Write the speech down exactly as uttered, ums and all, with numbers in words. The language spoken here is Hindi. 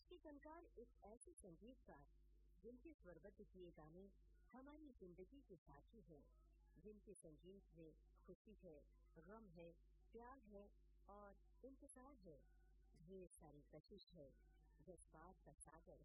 के कनकार एक ऐसे संगीतकार जिनके स्वरबद्ध किए गाने हमारी जिंदगी के साथी हैं, जिनके संगीत में खुशी है, गम है, प्यार है और इंतजार है, ढेर सारी कशिश है, जज्बात का सागर